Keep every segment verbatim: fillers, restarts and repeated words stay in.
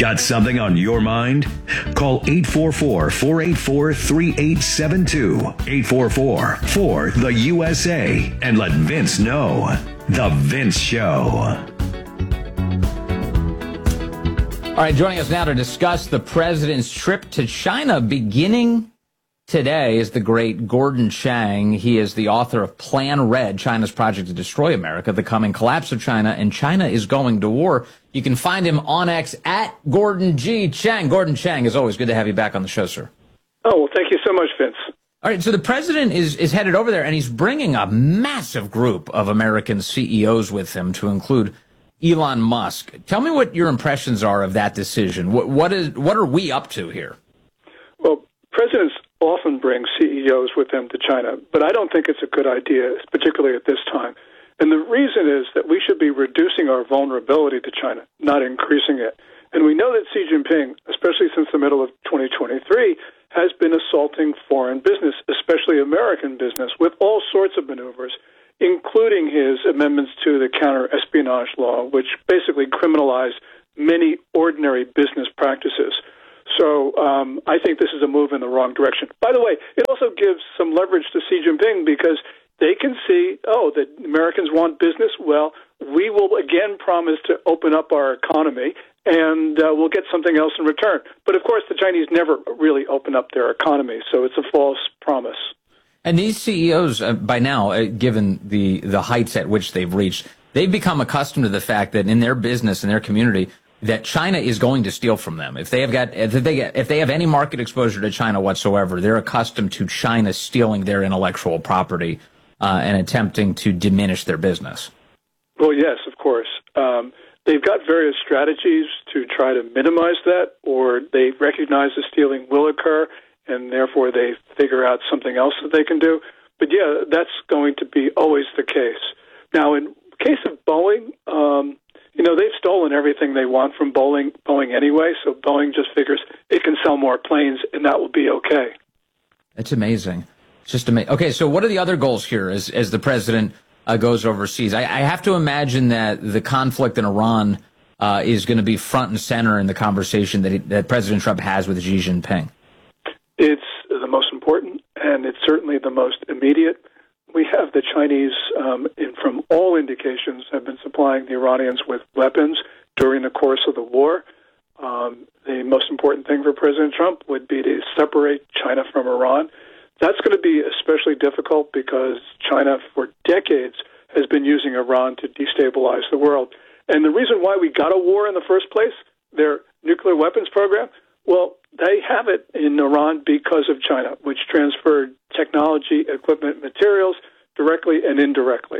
Got something on your mind? Call eight four four, four eight four, three eight seven two, eight four four, four, the U S A, and let Vince know. The Vince Show. All right, joining us now to discuss the president's trip to China beginning today is the great Gordon Chang. He is the author of Plan Red, China's Project to Destroy America, the coming collapse of China, and China is going to war. You can find him on X at Gordon G. Chang. Gordon Chang, as always, good to have you back on the show, sir. Oh, well, thank you so much, Vince. All right, so the president is, is headed over there, and he's bringing a massive group of American C E Os with him, to include Elon Musk. Tell me what your impressions are of that decision. What, what is what are we up to here? Well, presidents often bring C E Os with them to China, but I don't think it's a good idea, particularly at this time. And the reason is that we should be reducing our vulnerability to China, not increasing it. And we know that Xi Jinping, especially since the middle of twenty twenty-three, has been assaulting foreign business, especially American business, with all sorts of maneuvers, including his amendments to the counter-espionage law, which basically criminalize many ordinary business practices. So um, I think this is a move in the wrong direction. By the way, it also gives some leverage to Xi Jinping because they can see, oh, that Americans want business. Well, we will again promise to open up our economy, and uh, we'll get something else in return. But, of course, the Chinese never really open up their economy, so it's a false promise. And these C E Os, uh, by now, uh, given the, the heights at which they've reached, they've become accustomed to the fact that in their business, in their community, that China is going to steal from them. If they have got, if they get, if they have any market exposure to China whatsoever, they're accustomed to China stealing their intellectual property uh, and attempting to diminish their business. Well, yes, of course. Um, they've got various strategies to try to minimize that, or they recognize the stealing will occur, and therefore they figure out something else that they can do. But yeah, that's going to be always the case. Now, in case of Boeing, um, you know, they've stolen everything they want from Boeing, Boeing anyway, so Boeing just figures it can sell more planes, and that will be okay. It's amazing. It's just amazing. Okay, so what are the other goals here as, as the president uh, goes overseas? I, I have to imagine that the conflict in Iran uh, is going to be front and center in the conversation that, he, that President Trump has with Xi Jinping. It's the most important, and it's certainly the most immediate. We have the Chinese, um, in, from all indications, have been supplying the Iranians with weapons during the course of the war. Um, the most important thing for President Trump would be to separate China from Iran. That's going to be especially difficult because China, for decades, has been using Iran to destabilize the world. And the reason why we got a war in the first place, their nuclear weapons program, well, they have it in Iran because of China, which transferred technology, equipment, materials directly and indirectly.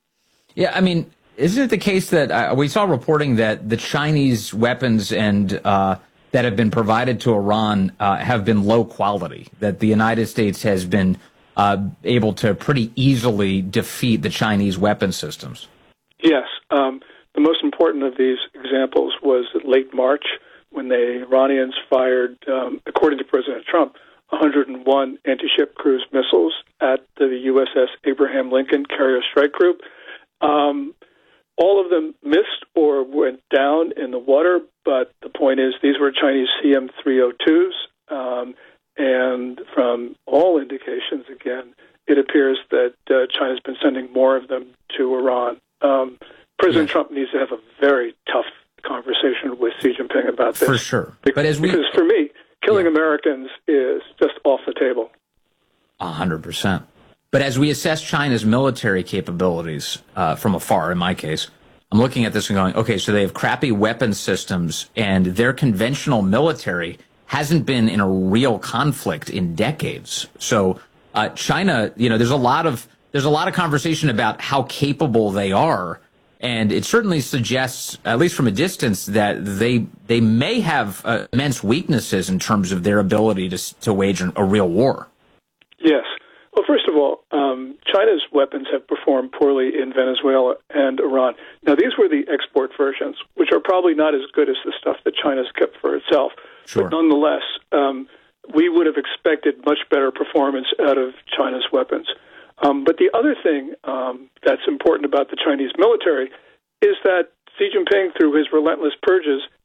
Yeah, I mean, isn't it the case that uh, we saw reporting that the Chinese weapons and uh, that have been provided to Iran uh, have been low quality, that the United States has been uh, able to pretty easily defeat the Chinese weapon systems? Yes. Um, the most important of these examples was late March, when the Iranians fired, um, according to President Trump, one hundred one anti-ship cruise missiles at the U S S Abraham Lincoln Carrier Strike Group. Um, all of them missed or went down in the water, but the point is these were Chinese C M three oh twos, um, and from all indications, again, it appears that uh, China's been sending more of them to Iran. Um, President yeah. Trump needs to have a very tough conversation with Xi Jinping about this. For sure. Because, but as we, because for me, killing yeah. Americans is just off the table. A hundred percent. But as we assess China's military capabilities uh, from afar, in my case, I'm looking at this and going, okay, so they have crappy weapon systems, and their conventional military hasn't been in a real conflict in decades. So uh, China, you know, there's a lot of there's a lot of conversation about how capable they are. And it certainly suggests, at least from a distance, that they they may have uh, immense weaknesses in terms of their ability to to wage a real war. Yes. Well, first of all, um, China's weapons have performed poorly in Venezuela and Iran. Now, these were the export versions, which are probably not as good as the stuff that China's kept for itself. Sure. But nonetheless, um, we would have expected much better performance out of China's weapons. Um, but the other thing um, that's important about the Chinese military is that Xi Jinping, through his relentless purges,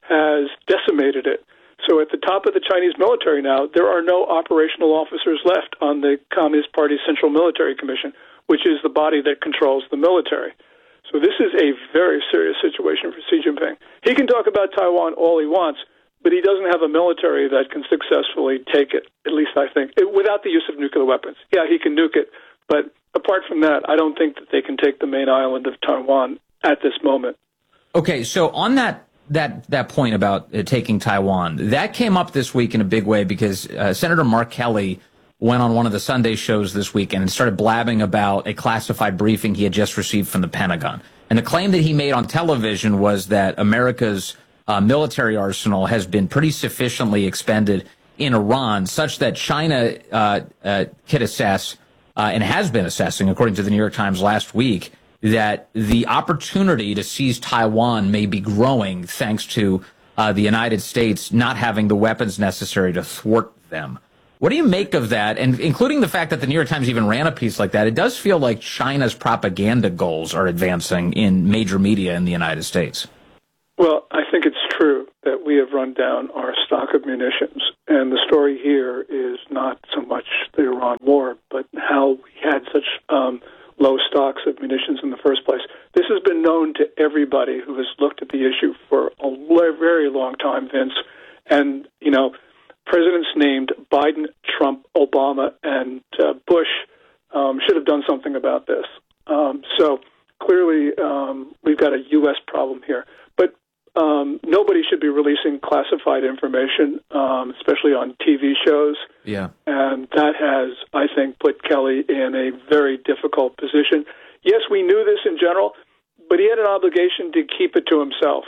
has decimated it. So at the top of the Chinese military now, there are no operational officers left on the Communist Party Central Military Commission, which is the body that controls the military. So this is a very serious situation for Xi Jinping. He can talk about Taiwan all he wants, but he doesn't have a military that can successfully take it, at least I think, it, without the use of nuclear weapons. Yeah, he can nuke it, but apart from that, I don't think that they can take the main island of Taiwan at this moment. Okay, so on that that that point about uh, taking Taiwan, that came up this week in a big way because uh, Senator Mark Kelly went on one of the Sunday shows this weekend and started blabbing about a classified briefing he had just received from the Pentagon. And the claim that he made on television was that America's uh, military arsenal has been pretty sufficiently expended in Iran, such that China uh, uh, could assess, uh, and has been assessing, according to the New York Times last week, that the opportunity to seize Taiwan may be growing thanks to uh, the United States not having the weapons necessary to thwart them. What do you make of that? And including the fact that the New York Times even ran a piece like that, it does feel like China's propaganda goals are advancing in major media in the United States. Well, I think it's true that we have run down our stock of munitions. And the story here is not so much the Iran war, but how we had such um, low stocks of munitions in the first place. This has been known to everybody who has looked at the issue for a very long time, Vince. And, you know, presidents named Biden, Trump, Obama, and uh, Bush um, should have done something about this. Um, so clearly um, we've got a U S problem here. But um, nobody should be releasing classified information, um, especially on T V shows. Yeah. And that has, I think, put Kelly in a very difficult position. Yes, we knew this in general, but he had an obligation to keep it to himself.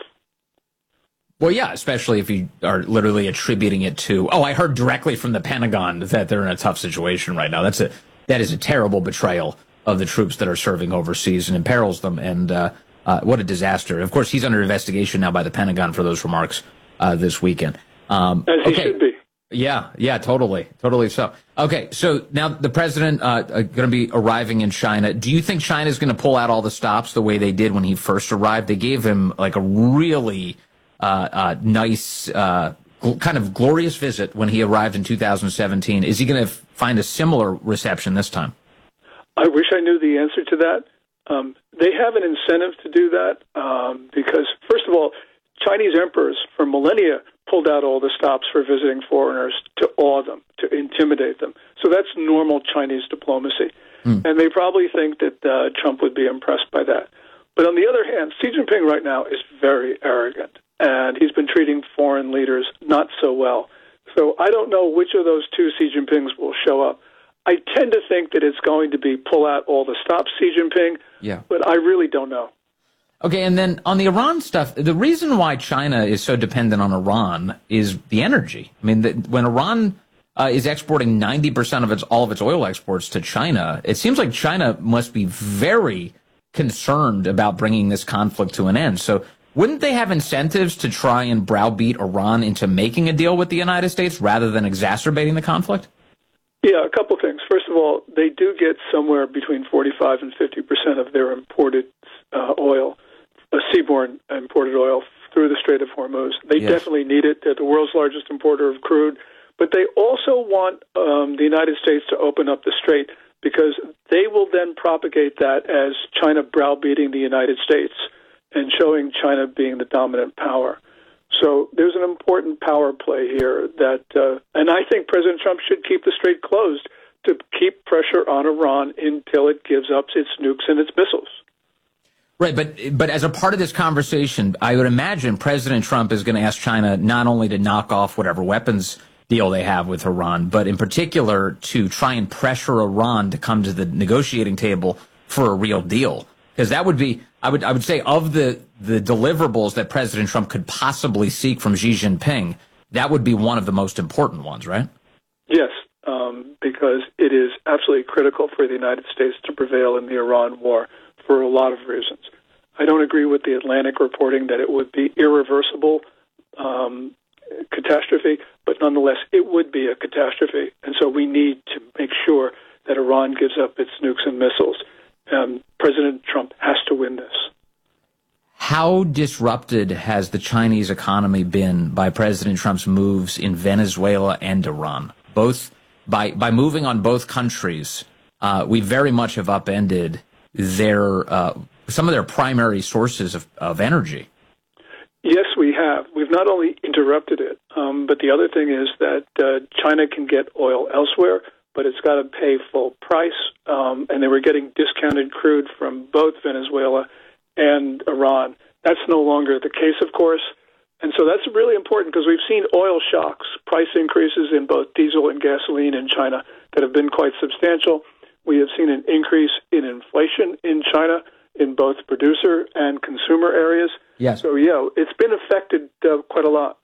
Well, yeah, especially if you are literally attributing it to, oh, I heard directly from the Pentagon that they're in a tough situation right now. That's a that is a terrible betrayal of the troops that are serving overseas and imperils them. And uh, uh, what a disaster. Of course, he's under investigation now by the Pentagon for those remarks uh, this weekend. Um, As he okay. should be. Yeah, yeah, totally, totally so. Okay, so now the president uh, going to be arriving in China. Do you think China is going to pull out all the stops the way they did when he first arrived? They gave him like a really uh, uh, nice, uh, gl- kind of glorious visit when he arrived in two thousand seventeen. Is he going to f- find a similar reception this time? I wish I knew the answer to that. Um, they have an incentive to do that um, because, first of all, Chinese emperors for millennia pulled out all the stops for visiting foreigners to awe them, to intimidate them. So that's normal Chinese diplomacy. Mm. And they probably think that uh, Trump would be impressed by that. But on the other hand, Xi Jinping right now is very arrogant, and he's been treating foreign leaders not so well. So I don't know which of those two Xi Jinpings will show up. I tend to think that it's going to be pull out all the stops Xi Jinping, yeah. but I really don't know. Okay, and then on the Iran stuff, the reason why China is so dependent on Iran is the energy. I mean, the, when Iran uh, is exporting ninety percent of its all of its oil exports to China, it seems like China must be very concerned about bringing this conflict to an end. So wouldn't they have incentives to try and browbeat Iran into making a deal with the United States rather than exacerbating the conflict? Yeah, a couple things. First of all, they do get somewhere between forty-five and fifty percent of their imported uh, oil, uh, seaborne imported oil, through the Strait of Hormuz. They yes. definitely need it. They're the world's largest importer of crude. But they also want um, the United States to open up the strait because they will then propagate that as China browbeating the United States and showing China being the dominant power. So there's an important power play here that, uh, and I think President Trump should keep the strait closed to keep pressure on Iran until it gives up its nukes and its missiles. Right, but but as a part of this conversation, I would imagine President Trump is going to ask China not only to knock off whatever weapons deal they have with Iran, but in particular to try and pressure Iran to come to the negotiating table for a real deal. Because that would be, I would I would say, of the, the deliverables that President Trump could possibly seek from Xi Jinping, that would be one of the most important ones, right? Yes, um, because it is absolutely critical for the United States to prevail in the Iran war for a lot of reasons. I don't agree with the Atlantic reporting that it would be irreversible um, catastrophe, but nonetheless, it would be a catastrophe. And so we need to make sure that Iran gives up its nukes and missiles. Um, President Trump has to win this. How disrupted has the Chinese economy been by President Trump's moves in Venezuela and Iran? Both by by moving on both countries, uh, we very much have upended their uh, some of their primary sources of, of energy. Yes, we have. We've not only interrupted it, um, but the other thing is that uh, China can get oil elsewhere, but it's got to pay full price, um, and they were getting discounted crude from both Venezuela and Iran. That's no longer the case, of course. And so that's really important because we've seen oil shocks, price increases in both diesel and gasoline in China that have been quite substantial. We have seen an increase in inflation in China in both producer and consumer areas. Yes. So, yeah, it's been affected uh, quite a lot.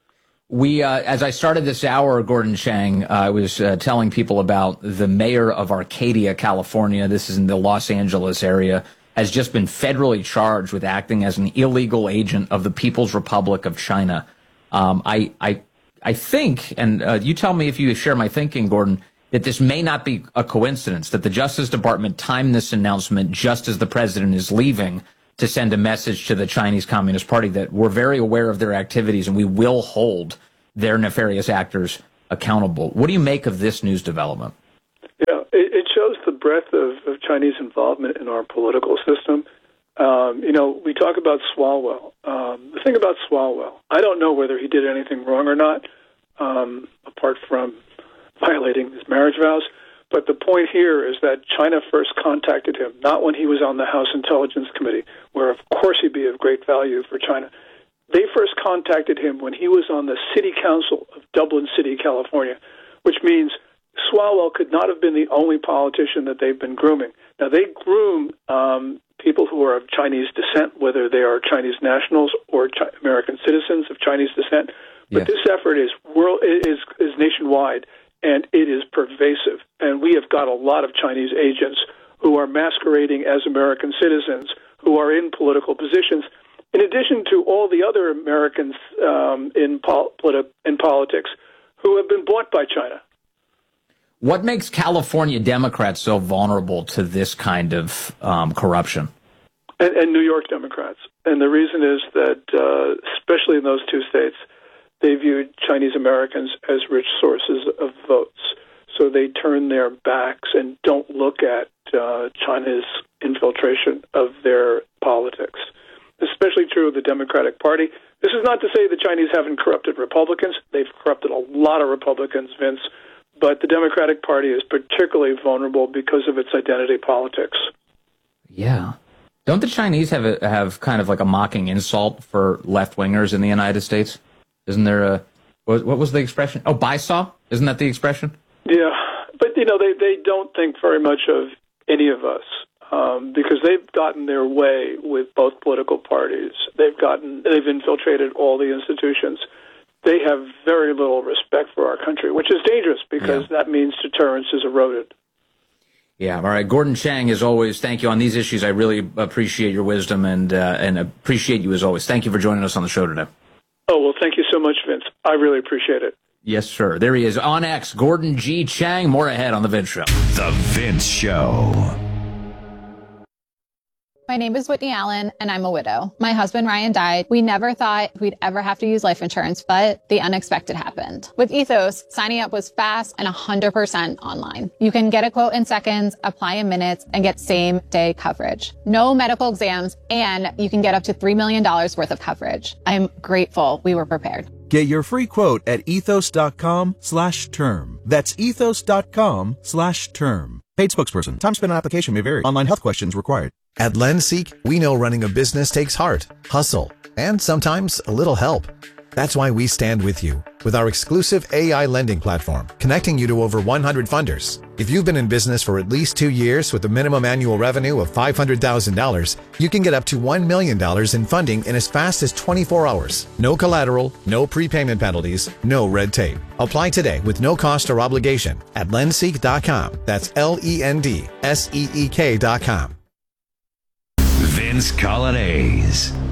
We, uh, as I started this hour, Gordon Chang, uh, I was uh, telling people about the mayor of Arcadia, California. This is in the Los Angeles area. Has just been federally charged with acting as an illegal agent of the People's Republic of China. Um, I, I, I think, and uh, you tell me if you share my thinking, Gordon, that this may not be a coincidence, that the Justice Department timed this announcement just as the president is leaving to send a message to the Chinese Communist Party that we're very aware of their activities and we will hold their nefarious actors accountable. What do you make of this news development? Yeah, it, it shows the breadth of, of Chinese involvement in our political system. Um, you know, we talk about Swalwell. Um, the thing about Swalwell, I don't know whether he did anything wrong or not, um, apart from violating his marriage vows. But the point here is that China first contacted him, not when he was on the House Intelligence Committee, where, of course, he'd be of great value for China. They first contacted him when he was on the City Council of Dublin City, California, which means Swalwell could not have been the only politician that they've been grooming. Now, they groom um, people who are of Chinese descent, whether they are Chinese nationals or Chi- American citizens of Chinese descent. But yes, this effort is world is is nationwide, and it is pervasive. And we have got a lot of Chinese agents who are masquerading as American citizens who are in political positions, in addition to all the other Americans um, in, pol- politi- in politics who have been bought by China. What makes California Democrats so vulnerable to this kind of um, corruption? And, and New York Democrats. And the reason is that, uh, especially in those two states, they viewed Chinese Americans as rich sources of votes. So they turn their backs and don't look at uh, China's infiltration of their politics. Especially true of the Democratic Party. This is not to say the Chinese haven't corrupted Republicans. They've corrupted a lot of Republicans, Vince. But the Democratic Party is particularly vulnerable because of its identity politics. Yeah. Don't the Chinese have a, have kind of like a mocking insult for left-wingers in the United States? Isn't there a, what, what was the expression? Oh, baisaw? Isn't that the expression? Yeah, but, you know, they, they don't think very much of any of us um, because they've gotten their way with both political parties. They've gotten, they've infiltrated all the institutions. They have very little respect for our country, which is dangerous because yeah. that means deterrence is eroded. Yeah. All right. Gordon Chang, as always, thank you on these issues. I really appreciate your wisdom and uh, and appreciate you as always. Thank you for joining us on the show today. Oh, well, thank you so much, Vince. I really appreciate it. Yes, sir. There he is on X, Gordon G. Chang. More ahead on The Vince Show. The Vince Show. My name is Whitney Allen, and I'm a widow. My husband, Ryan, died. We never thought we'd ever have to use life insurance, but the unexpected happened. With Ethos, signing up was fast and one hundred percent online. You can get a quote in seconds, apply in minutes, and get same-day coverage. No medical exams, and you can get up to three million dollars worth of coverage. I'm grateful we were prepared. Get your free quote at ethos.com slash term. That's ethos.com slash term. Paid spokesperson. Time spent on application may vary. Online health questions required. At Lenseek, we know running a business takes heart, hustle, and sometimes a little help. That's why we stand with you with our exclusive A I lending platform, connecting you to over one hundred funders. If you've been in business for at least two years with a minimum annual revenue of five hundred thousand dollars, you can get up to one million dollars in funding in as fast as twenty-four hours. No collateral, no prepayment penalties, no red tape. Apply today with no cost or obligation at lenseek dot com. That's L E N D S E E K dot com. Vince Coglianese.